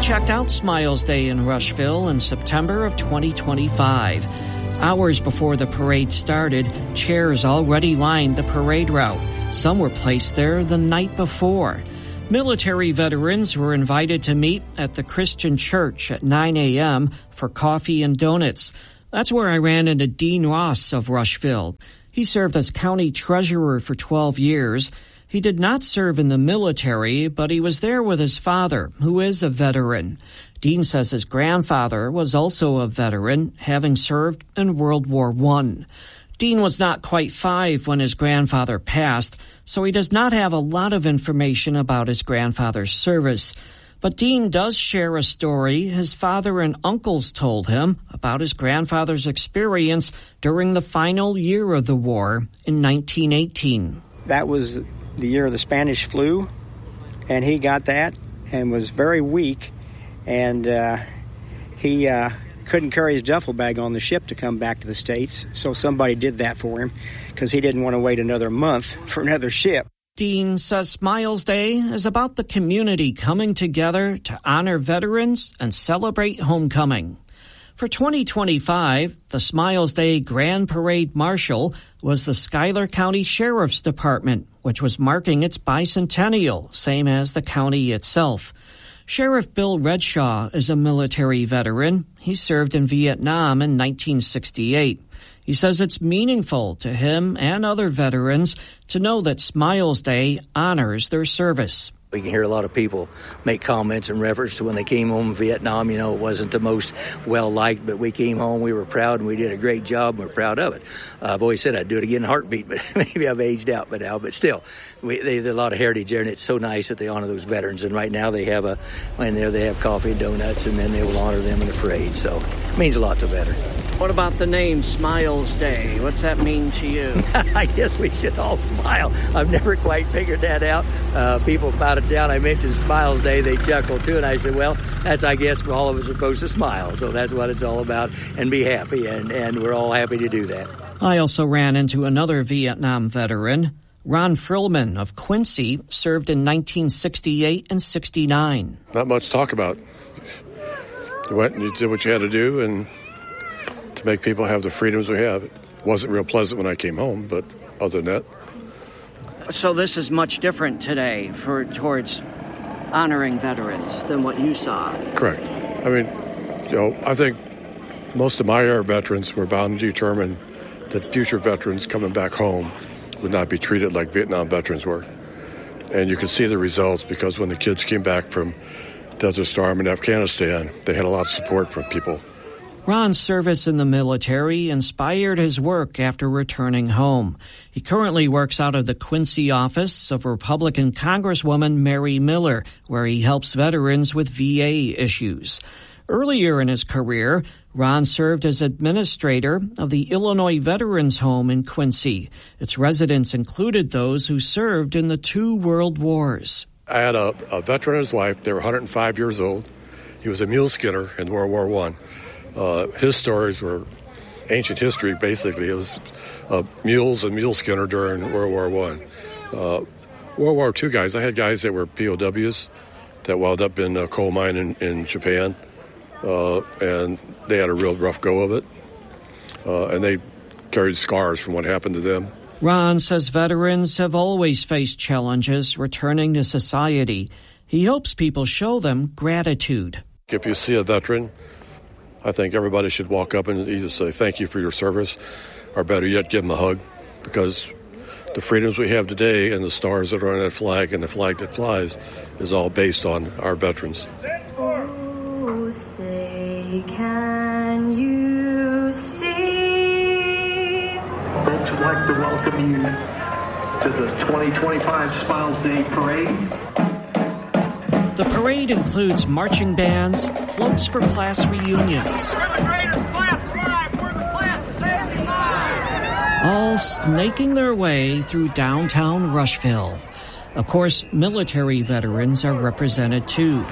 checked out Smiles Day in Rushville in September of 2025. Hours before the parade started, chairs already lined the parade route. Some were placed there the night before. Military veterans were invited to meet at the Christian Church at 9 a.m. for coffee and donuts. That's where I ran into Dean Ross of Rushville. He served as county treasurer for 12 years. He did not serve in the military, but he was there with his father, who is a veteran. Dean says his grandfather was also a veteran, having served in World War I. Dean was not quite 5 when his grandfather passed, so he does not have a lot of information about his grandfather's service. But Dean does share a story his father and uncles told him about his grandfather's experience during the final year of the war in 1918. That was the year of the Spanish flu, and he got that and was very weak, and he couldn't carry his duffel bag on the ship to come back to the States, so somebody did that for him because he didn't want to wait another month for another ship. Dean says Smiles Day is about the community coming together to honor veterans and celebrate homecoming. For 2025, the Smiles Day Grand Parade Marshal was the Schuyler County Sheriff's Department, which was marking its bicentennial, same as the county itself. Sheriff Bill Redshaw is a military veteran. He served in Vietnam in 1968. He says it's meaningful to him and other veterans to know that Smiles Day honors their service. We can hear a lot of people make comments in reference to when they came home from Vietnam. You know, it wasn't the most well-liked, but we came home, we were proud, and we did a great job, and we're proud of it. I've always said I'd do it again in a heartbeat, but maybe I've aged out by now. But still, there's a lot of heritage there, and it's so nice that they honor those veterans. And right now they have they have coffee and donuts, and then they will honor them in the parade. So it means a lot to veterans. What about the name Smiles Day? What's that mean to you? I guess we should all smile. I've never quite figured that out. People about it down, I mentioned Smiles Day, they chuckle too, and I said, well, that's, I guess, all of us are supposed to smile. So that's what it's all about, and be happy, and we're all happy to do that. I also ran into another Vietnam veteran. Ron Frillman of Quincy served in 1968 and 69. Not much to talk about. You went and you did what you had to do, and to make people have the freedoms we have. It wasn't real pleasant when I came home, but other than that. So this is much different today towards honoring veterans than what you saw. Correct. I mean, I think most of my era veterans were bound to determine that future veterans coming back home would not be treated like Vietnam veterans were. And you can see the results because when the kids came back from Desert Storm in Afghanistan, they had a lot of support from people. Ron's service in the military inspired his work after returning home. He currently works out of the Quincy office of Republican Congresswoman Mary Miller, where he helps veterans with VA issues. Earlier in his career, Ron served as administrator of the Illinois Veterans Home in Quincy. Its residents included those who served in the 2 world wars. I had a veteran and his wife. They were 105 years old. He was a mule skinner in World War I. His stories were ancient history, basically. It was mules and mule skinner during World War I. World War II guys, I had guys that were POWs that wound up in a coal mine in Japan, and they had a real rough go of it, and they carried scars from what happened to them. Ron says veterans have always faced challenges returning to society. He hopes people show them gratitude. If you see a veteran, I think everybody should walk up and either say thank you for your service, or better yet, give them a hug, because the freedoms we have today and the stars that are on that flag and the flag that flies is all based on our veterans. Oh, say, can you see? Folks would like to welcome you to the 2025 Smiles Day Parade. The parade includes marching bands, floats for class reunions. We're the greatest class alive. We're the class of 75. All snaking their way through downtown Rushville. Of course, military veterans are represented too.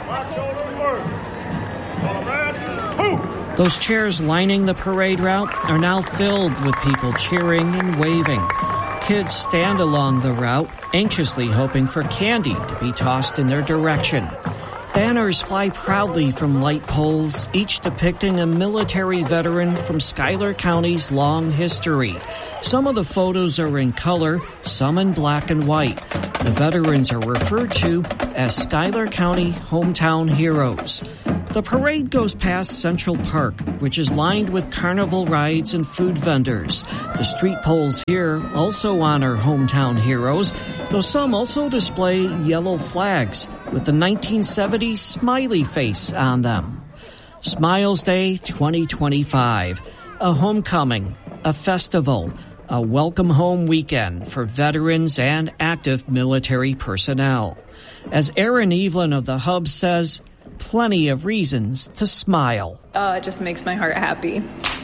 Those chairs lining the parade route are now filled with people cheering and waving. Kids stand along the route, anxiously hoping for candy to be tossed in their direction. Banners fly proudly from light poles, each depicting a military veteran from Schuyler County's long history. Some of the photos are in color, some in black and white. The veterans are referred to as Schuyler County Hometown Heroes. The parade goes past Central Park, which is lined with carnival rides and food vendors. The street poles here also honor hometown heroes, though some also display yellow flags with the 1970s smiley face on them. Smiles Day 2025, a homecoming, a festival, a welcome home weekend for veterans and active military personnel. As Erin Evelyn of the Hub says, plenty of reasons to smile. It just makes my heart happy.